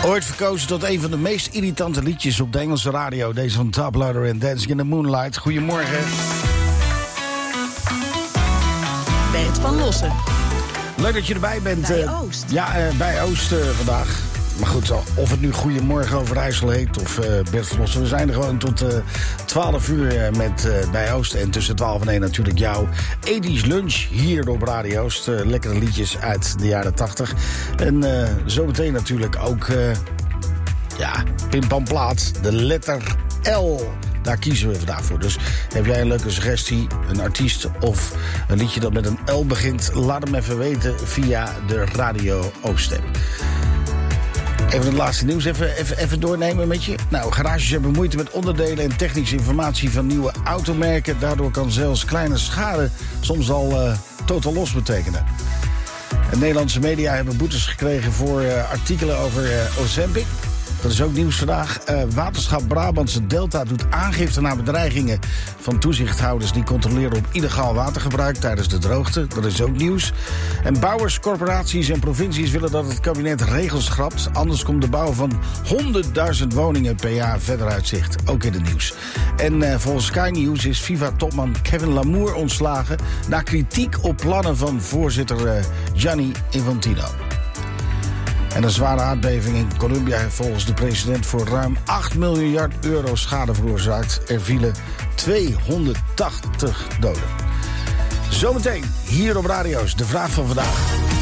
Ooit verkozen tot een van de meest irritante liedjes op de Engelse radio. Deze van Top Loader en Dancing in the Moonlight. Goedemorgen. Bert van Lossen. Leuk dat je erbij bent. Bij Oost. Bij Oost vandaag. Maar goed, of het nu Goedemorgen Overijssel heet of Bert van Lossen. We zijn er gewoon tot 12 uur met Bij Oost. En tussen 12 en 1 natuurlijk jouw Edi's Lunch hier op Radio Oost. Lekkere liedjes uit de jaren 80. En zometeen natuurlijk ook Pim Pam Plaat, de letter L. Daar kiezen we vandaag voor. Dus heb jij een leuke suggestie, een artiest of een liedje dat met een L begint? Laat hem even weten via de Radio Oost-app. Even het laatste nieuws even doornemen met je. Nou, garages hebben moeite met onderdelen en technische informatie van nieuwe automerken. Daardoor kan zelfs kleine schade soms al totaal los betekenen. En Nederlandse media hebben boetes gekregen voor artikelen over Ozempic. Dat is ook nieuws vandaag. Waterschap Brabantse Delta doet aangifte naar bedreigingen van toezichthouders die controleren op illegaal watergebruik tijdens de droogte. Dat is ook nieuws. En bouwers, corporaties en provincies willen dat het kabinet regels schrapt. Anders komt de bouw van 100.000 woningen per jaar verder uit zicht. Ook in het nieuws. En volgens Sky News is FIFA-topman Kevin Lamour ontslagen na kritiek op plannen van voorzitter Gianni Infantino. En een zware aardbeving in Colombia heeft volgens de president voor ruim 8 miljard euro schade veroorzaakt. Er vielen 280 doden. Zometeen hier op Radio's de vraag van vandaag.